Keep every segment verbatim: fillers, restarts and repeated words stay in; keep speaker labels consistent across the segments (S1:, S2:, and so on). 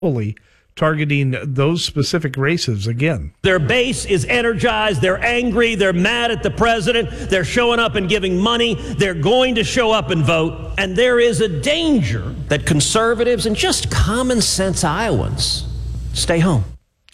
S1: fully targeting those specific races again.
S2: Their base is energized. They're angry. They're mad at the president. They're showing up and giving money. They're going to show up and vote. And there is a danger that conservatives and just common sense Iowans stay home.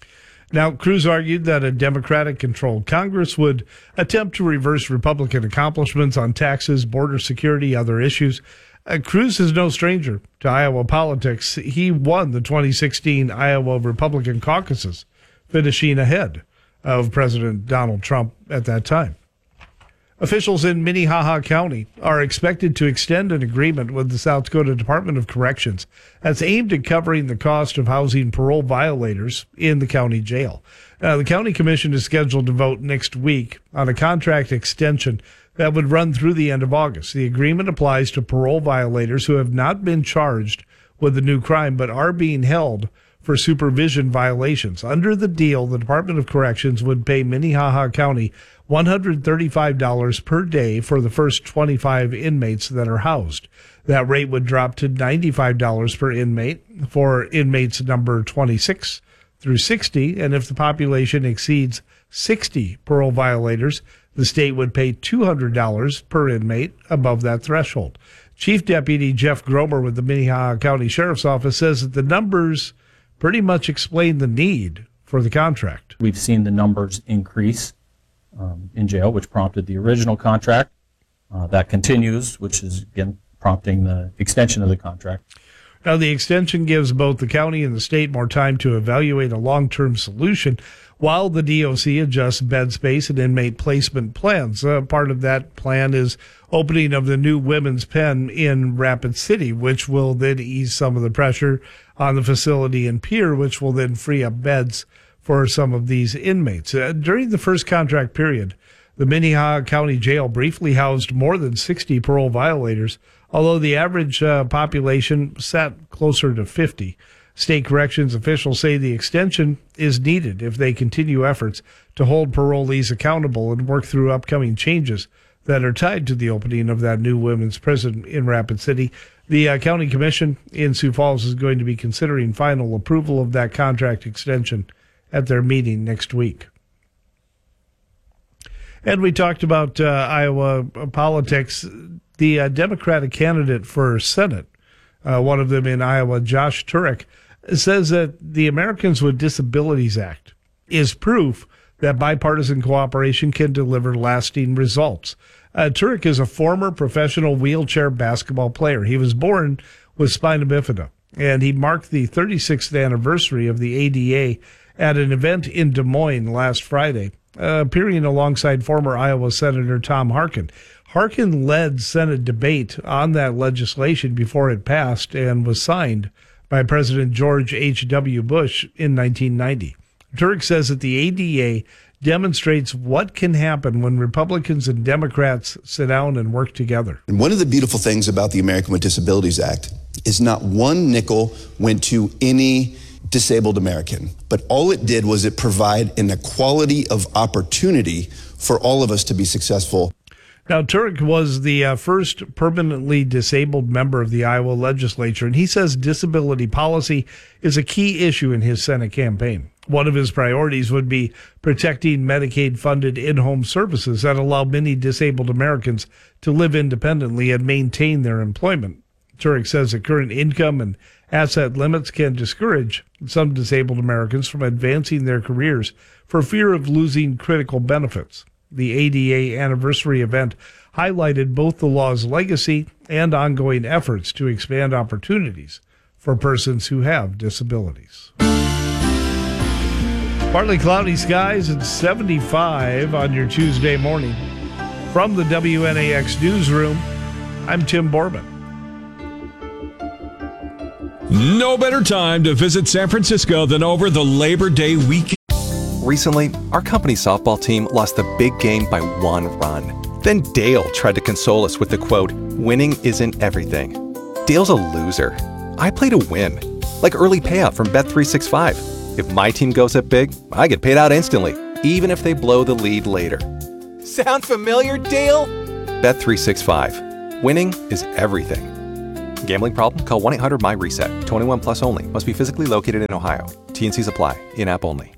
S1: Now, Cruz argued that a Democratic-controlled Congress would attempt to reverse Republican accomplishments on taxes, border security, other issues. Uh, Cruz is no stranger to Iowa politics. He won the twenty sixteen Iowa Republican caucuses, finishing ahead of President Donald Trump at that time. Officials in Minnehaha County are expected to extend an agreement with the South Dakota Department of Corrections that's aimed at covering the cost of housing parole violators in the county jail. Uh, the county commission is scheduled to vote next week on a contract extension that would run through the end of August. The agreement applies to parole violators who have not been charged with a new crime but are being held for supervision violations. Under the deal, the Department of Corrections would pay Minnehaha County one hundred thirty-five dollars per day for the first twenty-five inmates that are housed. That rate would drop to ninety-five dollars per inmate for inmates number twenty-six through sixty, and if the population exceeds sixty parole violators, the state would pay two hundred dollars per inmate above that threshold. Chief Deputy Jeff Gromer with the Minnehaha County Sheriff's Office says that the numbers pretty much explain the need for the contract.
S3: We've seen the numbers increase um, in jail, which prompted the original contract. Uh, that continues, which is, again, prompting the extension of the contract.
S1: Now, the extension gives both the county and the state more time to evaluate a long-term solution while the D O C adjusts bed space and inmate placement plans. Uh, part of that plan is opening of the new women's pen in Rapid City, which will then ease some of the pressure on the facility in Pierre, which will then free up beds for some of these inmates. Uh, during the first contract period, the Minnehaha County Jail briefly housed more than sixty parole violators, although the average uh, population sat closer to fifty. State corrections officials say the extension is needed if they continue efforts to hold parolees accountable and work through upcoming changes that are tied to the opening of that new women's prison in Rapid City. The uh, county commission in Sioux Falls is going to be considering final approval of that contract extension at their meeting next week. And we talked about uh, Iowa politics. The uh, Democratic candidate for Senate, uh, one of them in Iowa, Josh Turek, says that the Americans with Disabilities Act is proof that bipartisan cooperation can deliver lasting results. Uh, Turek is a former professional wheelchair basketball player. He was born with spina bifida, and he marked the thirty-sixth anniversary of the A D A at an event in Des Moines last Friday, uh, appearing alongside former Iowa Senator Tom Harkin. Harkin led Senate debate on that legislation before it passed and was signed by President George H W. Bush in nineteen ninety. Turek says that the A D A demonstrates what can happen when Republicans and Democrats sit down and work together.
S4: And one of the beautiful things about the American with Disabilities Act is not one nickel went to any disabled American, but all it did was it provide an equality of opportunity for all of us to be successful.
S1: Now, Turek was the uh, first permanently disabled member of the Iowa legislature, and he says disability policy is a key issue in his Senate campaign. One of his priorities would be protecting Medicaid-funded in-home services that allow many disabled Americans to live independently and maintain their employment. Turek says that current income and asset limits can discourage some disabled Americans from advancing their careers for fear of losing critical benefits. The A D A anniversary event highlighted both the law's legacy and ongoing efforts to expand opportunities for persons who have disabilities. Partly cloudy skies and seventy-five on your Tuesday morning. From the W N A X newsroom, I'm Tim Borman.
S5: No better time to visit San Francisco than over the Labor Day weekend.
S6: Recently, our company's softball team lost the big game by one run. Then Dale tried to console us with the quote, "Winning isn't everything." Dale's a loser. I play to win. Like early payout from Bet three sixty-five. If my team goes up big, I get paid out instantly, even if they blow the lead later. Sound familiar, Dale? Bet three sixty-five. Winning is everything. Gambling problem? Call one eight hundred my reset. twenty-one plus only. Must be physically located in Ohio. T N Cs apply. In-app only.